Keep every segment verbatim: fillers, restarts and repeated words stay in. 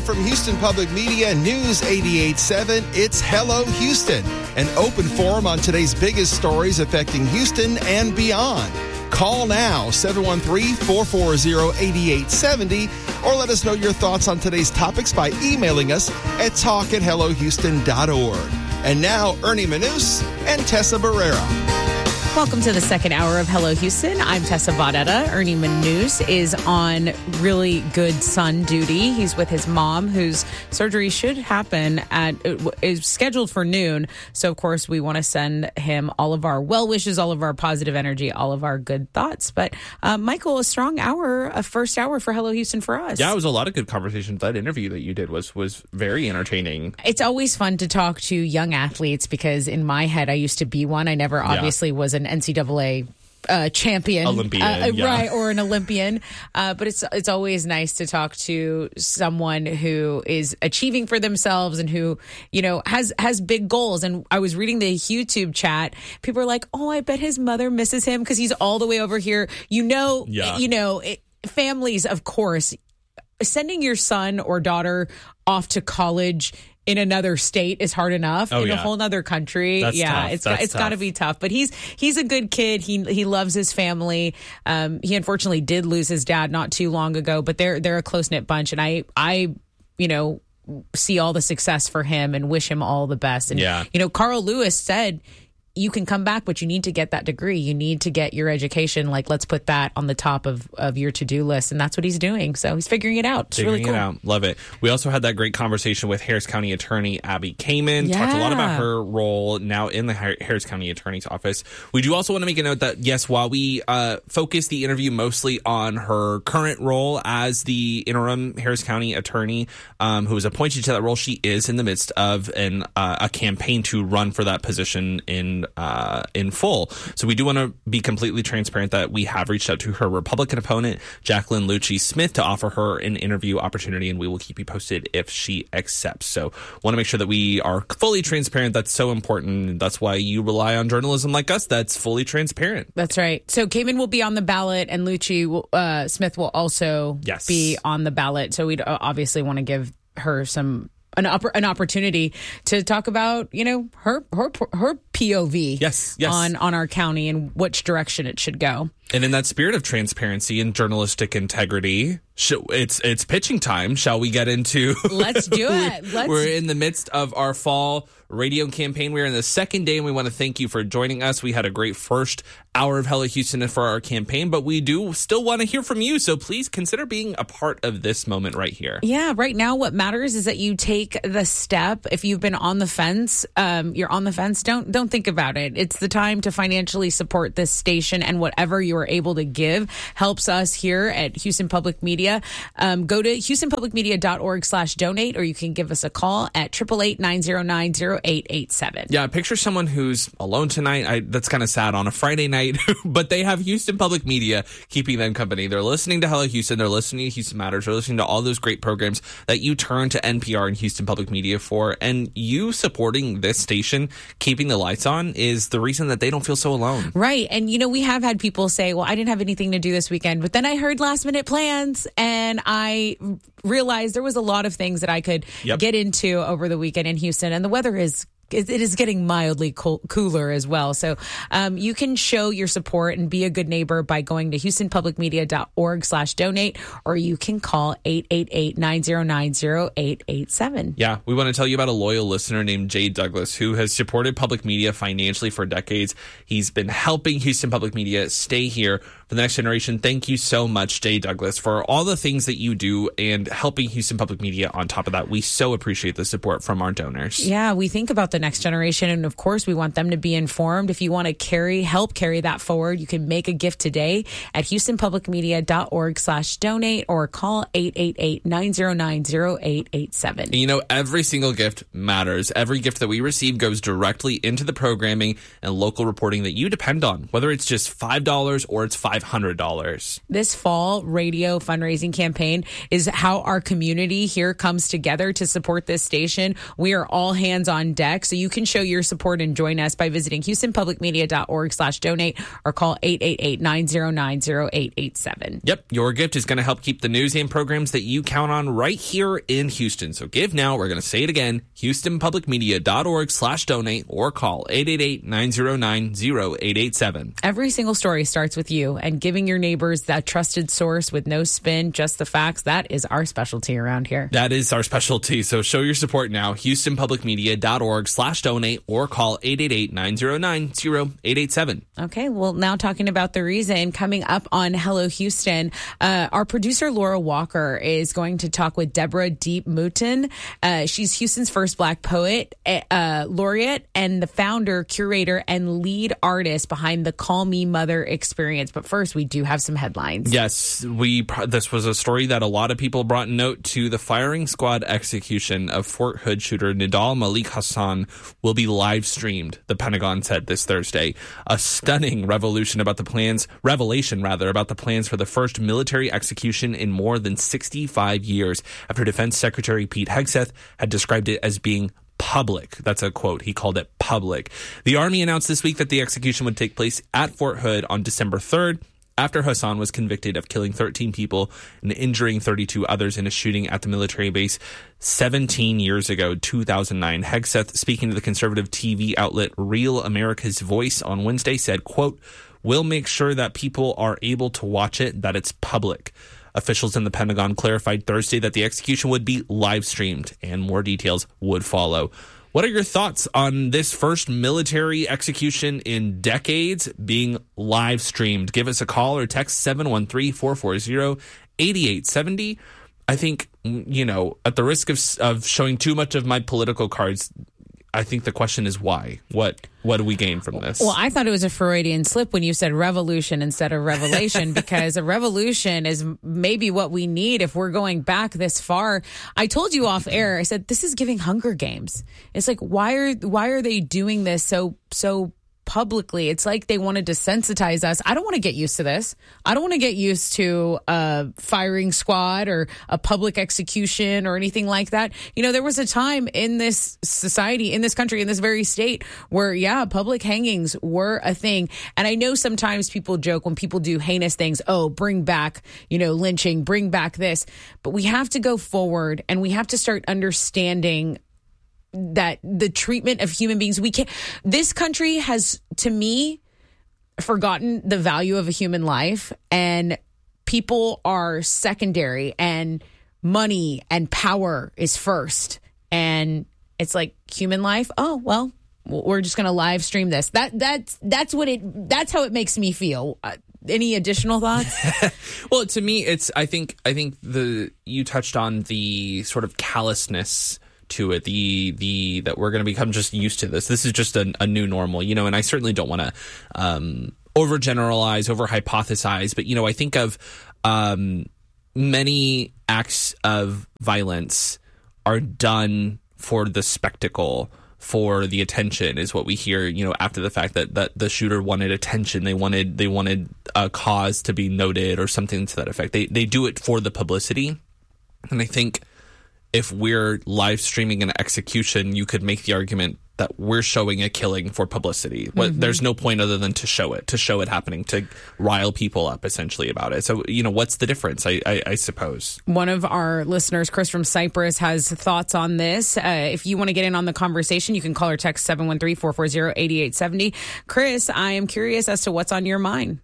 from Houston Public Media News eighty-eight point seven, it's Hello Houston, an open forum on today's biggest stories affecting Houston and beyond. Call now, seven one three, four four zero, eight eight seven zero, or let us know your thoughts on today's topics by emailing us at talk at hello houston dot org. And now, Ernie Manous and Tessa Barrera. Welcome to the second hour of Hello Houston. I'm Tessa Barrera. Ernie Manous is on really good son duty. He's with his mom, whose surgery should happen at is scheduled for noon. So, of course, we want to send him all of our well wishes, all of our positive energy, all of our good thoughts. But, uh, Michael, a strong hour, a first hour for Hello Houston for us. Yeah, it was a lot of good conversations. That interview that you did was was very entertaining. It's always fun to talk to young athletes because in my head, I used to be one. I never obviously yeah. was an N C double A uh, champion, Olympian, uh, yeah. right, or an Olympian. Uh, but it's it's always nice to talk to someone who is achieving for themselves and who, you know, has has big goals. And I was reading the YouTube chat. People are like, "Oh, I bet his mother misses him because he's all the way over here." You know, yeah. you know, it, families, of course, sending your son or daughter off to college in another state is hard enough. Oh, in yeah. a whole other country. That's yeah, tough. it's That's got, it's got to be tough. But he's he's a good kid. He he loves his family. Um, he unfortunately did lose his dad not too long ago, but they're they're a close knit bunch, and I I you know see all the success for him and wish him all the best. And yeah. you know, Carl Lewis said, you can come back, but you need to get that degree. You need to get your education. Like, let's put that on the top of, of your to-do list. And that's what he's doing. So he's figuring it out. It's figuring really cool. it out. Love it. We also had that great conversation with Harris County Attorney Abby Kamen. Yeah. Talked a lot about her role now in the Harris County Attorney's office. We do also want to make a note that, yes, while we uh, focus the interview mostly on her current role as the interim Harris County Attorney, um, who was appointed to that role, she is in the midst of an uh, a campaign to run for that position in Uh, in full. So we do want to be completely transparent that we have reached out to her Republican opponent, Jacqueline Lucci Smith, to offer her an interview opportunity, and we will keep you posted if she accepts. So want to make sure that we are fully transparent. That's so important. That's why you rely on journalism like us that's fully transparent. That's right. So Kamen will be on the ballot, and Lucci will, uh, Smith will also yes. be on the ballot. So we'd uh, obviously want to give her some an oppor- an opportunity to talk about, you know, her her her P O V yes, yes. on on our county and which direction it should go. And in that spirit of transparency and journalistic integrity, it's it's pitching time. Shall we get into? Let's do it. Let's. We're in the midst of our fall radio campaign. We're in the second day, and we want to thank you for joining us. We had a great first hour of Hello Houston for our campaign, but we do still want to hear from you. So please consider being a part of this moment right here. Yeah, right now what matters is that you take the step. If you've been on the fence, um, you're on the fence. Don't don't think about it. It's the time to financially support this station, and whatever you are able to give helps us here at Houston Public Media. Um, go to houston public media dot org slash donate, or you can give us a call at eight eight eight, nine zero nine, zero eight eight seven. Yeah, picture someone who's alone tonight. I, that's kind of sad on a Friday night, but they have Houston Public Media keeping them company. They're listening to Hello Houston. They're listening to Houston Matters. They're listening to all those great programs that you turn to N P R and Houston Public Media for. And you supporting this station, keeping the lights on, is the reason that they don't feel so alone. Right. And, you know, we have had people say, well, I didn't have anything to do this weekend, but then I heard last minute plans and I realized there was a lot of things that I could yep. get into over the weekend in Houston. And the weather is it is getting mildly cool, cooler as well. So um, you can show your support and be a good neighbor by going to houston public media dot org slash donate, or you can call eight eight eight, nine zero nine, zero eight eight seven. Yeah, we want to tell you about a loyal listener named Jay Douglas, who has supported public media financially for decades. He's been helping Houston Public Media stay here for the next generation. Thank you so much, Jay Douglas, for all the things that you do and helping Houston Public Media on top of that. We so appreciate the support from our donors. Yeah, we think about the next generation, and of course we want them to be informed. If you want to carry help carry that forward, you can make a gift today at houston public media dot org slash donate, or call eight eight eight, nine zero nine, zero eight eight seven. You know, every single gift matters. Every gift that we receive goes directly into the programming and local reporting that you depend on, whether it's just five dollars or it's five five hundred dollars. This fall radio fundraising campaign is how our community here comes together to support this station. We are all hands on deck, so you can show your support and join us by visiting houstonpublicmedia.org slash donate or call eight eight eight, nine zero nine, zero eight eight seven. Yep, your gift is going to help keep the news and programs that you count on right here in Houston. So give now. We're going to say it again, houstonpublicmedia.org slash donate or call eight eight eight, nine zero nine, zero eight eight seven. Every single story starts with you, and giving your neighbors that trusted source with no spin, just the facts. That is our specialty around here. That is our specialty. So show your support now, houstonpublicmedia.org slash donate or call eight eight eight, nine zero nine, zero eight eight seven. Okay, well, now talking about the reason, coming up on Hello Houston, uh, our producer Laura Walker is going to talk with Deborah Deep Mouton. Uh, she's Houston's first Black poet uh, laureate and the founder, curator, and lead artist behind the Call Me Mother experience. But first, we do have some headlines. Yes, we. This was a story that a lot of people brought note to. The firing squad execution of Fort Hood shooter Nidal Malik Hassan will be live streamed, the Pentagon said this Thursday. A stunning revolution about the plans, revelation rather, about the plans for the first military execution in more than sixty-five years, after Defense Secretary Pete Hegseth had described it as being public. That's a quote. He called it public. The Army announced this week that the execution would take place at Fort Hood on December third, after Hassan was convicted of killing thirteen people and injuring thirty-two others in a shooting at the military base seventeen years ago, two thousand nine. Hegseth, speaking to the conservative T V outlet Real America's Voice on Wednesday, said, quote, "We'll make sure that people are able to watch it, that it's public." Officials in the Pentagon clarified Thursday that the execution would be live streamed and more details would follow. What are your thoughts on this first military execution in decades being live streamed? Give us a call or text seven one three, four four zero, eight eight seven zero. I think, you know, at the risk of of showing too much of my political cards, I think the question is why? What what do we gain from this? Well, I thought it was a Freudian slip when you said revolution instead of revelation, because a revolution is maybe what we need if we're going back this far. I told you off air, I said, this is giving Hunger Games. It's like, why are why are they doing this so so publicly? It's like they want to desensitize us. I don't want to get used to this. I don't want to get used to a firing squad or a public execution or anything like that. You know, there was a time in this society, in this country, in this very state where, yeah, public hangings were a thing. And I know sometimes people joke when people do heinous things, oh, bring back, you know, lynching, bring back this. But we have to go forward and we have to start understanding that the treatment of human beings, we can't, this country has, to me, forgotten the value of a human life, and people are secondary, and money and power is first. And it's like, human life, oh, well, we're just going to live stream this. That that's that's what it that's how it makes me feel. Uh, any additional thoughts? Well, to me, it's I think I think the you touched on the sort of callousness to it, the the that we're going to become just used to this. This is just a, a new normal, you know, and I certainly don't want to um, overgeneralize, over hypothesize, but, you know, I think of um, many acts of violence are done for the spectacle, for the attention, is what we hear, you know, after the fact, that, that the shooter wanted attention. They wanted they wanted a cause to be noted or something to that effect. They they do it for the publicity. And I think if we're live streaming an execution, you could make the argument that we're showing a killing for publicity. Mm-hmm. There's no point other than to show it, to show it happening, to rile people up essentially about it. So, you know, what's the difference, I, I, I suppose? One of our listeners, Chris from Cyprus, has thoughts on this. Uh, if you want to get in on the conversation, you can call or text seven one three, four four zero, eight eight seven zero. Chris, I am curious as to what's on your mind.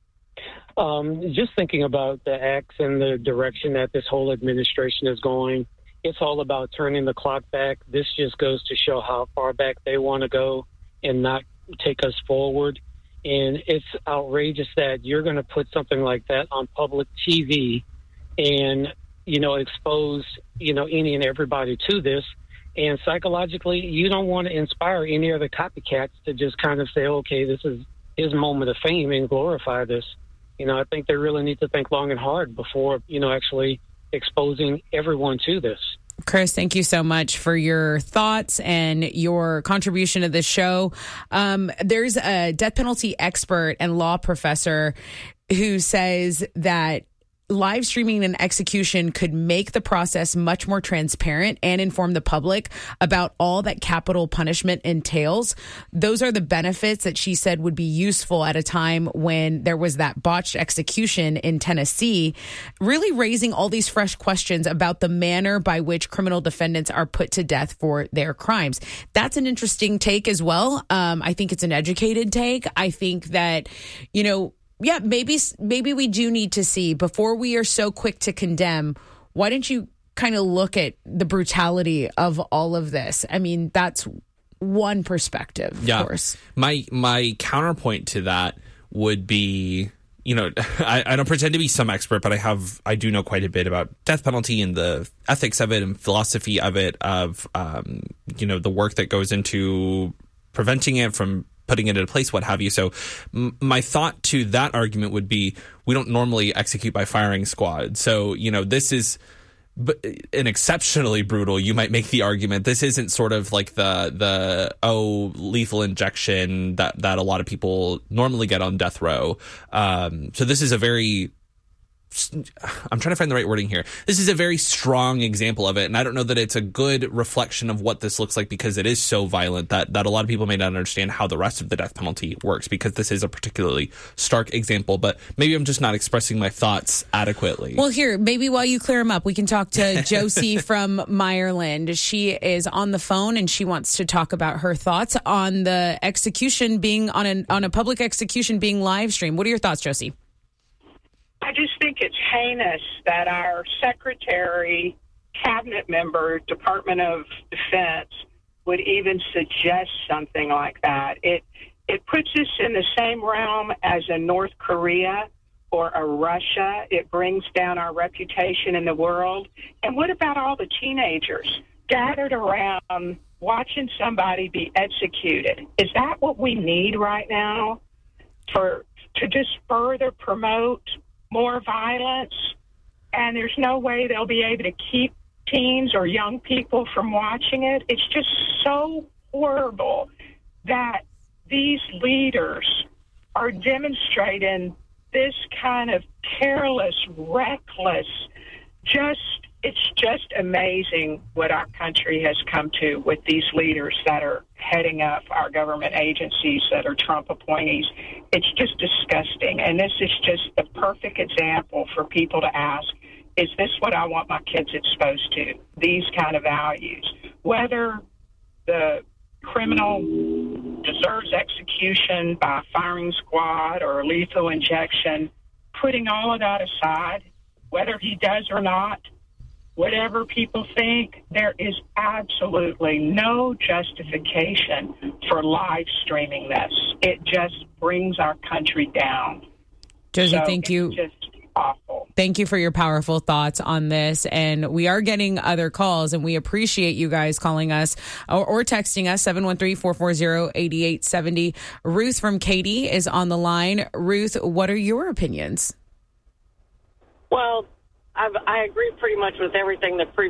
Um, just thinking about the acts and the direction that this whole administration is going. It's all about turning the clock back. This just goes to show how far back they want to go and not take us forward. And it's outrageous that you're going to put something like that on public T V and, you know, expose, you know, any and everybody to this. And psychologically, you don't want to inspire any other copycats to just kind of say, okay, this is his moment of fame and glorify this. You know, I think they really need to think long and hard before, you know, actually exposing everyone to this. Chris, thank you so much for your thoughts and your contribution to the show. Um, there's a death penalty expert and law professor who says that live streaming an execution could make the process much more transparent and inform the public about all that capital punishment entails. Those are the benefits that she said would be useful at a time when there was that botched execution in Tennessee, really raising all these fresh questions about the manner by which criminal defendants are put to death for their crimes. That's an interesting take as well. Um, I think it's an educated take. I think that, you know, yeah, maybe maybe we do need to see, before we are so quick to condemn, why don't you kind of look at the brutality of all of this? I mean, that's one perspective, of yeah. course. My my counterpoint to that would be, you know, I, I don't pretend to be some expert, but I have I do know quite a bit about death penalty and the ethics of it and philosophy of it, of, um, you know, the work that goes into preventing it from putting it in place, what have you. So m- my thought to that argument would be, we don't normally execute by firing squad. So, you know, this is b- an exceptionally brutal, you might make the argument. This isn't sort of like the, the oh, lethal injection that, that a lot of people normally get on death row. Um, so this is a very... I'm trying to find the right wording here. This is a very strong example of it, and I don't know that it's a good reflection of what this looks like, because it is so violent that, that a lot of people may not understand how the rest of the death penalty works, because this is a particularly stark example. But maybe I'm just not expressing my thoughts adequately. Well, here, maybe while you clear them up, we can talk to Josie from Meyerland. She is on the phone, and she wants to talk about her thoughts on the execution being on an on a public execution being live streamed. What are your thoughts, Josie? I just think it's heinous that our secretary, cabinet member, Department of Defense would even suggest something like that. It it puts us in the same realm as a North Korea or a Russia. It brings down our reputation in the world. And what about all the teenagers gathered around watching somebody be executed? Is that what we need right now for to just further promote more violence? And there's no way they'll be able to keep teens or young people from watching it. It's just so horrible that these leaders are demonstrating this kind of careless, reckless, just, it's just amazing what our country has come to with these leaders that are heading up our government agencies that are Trump appointees. It's just disgusting. And this is just the perfect example for people to ask, is this what I want my kids exposed to? These kind of values. Whether the criminal deserves execution by firing squad or lethal injection, putting all of that aside, whether he does or not, whatever people think, there is absolutely no justification for live streaming this. It just brings our country down. Josie, so thank you. Just awful. Thank you for your powerful thoughts on this. And we are getting other calls, and we appreciate you guys calling us or, or texting us, seven one three, four four zero, eight eight seven zero. Ruth from Katy is on the line. Ruth, what are your opinions? Well, I've, I agree pretty much with everything the previous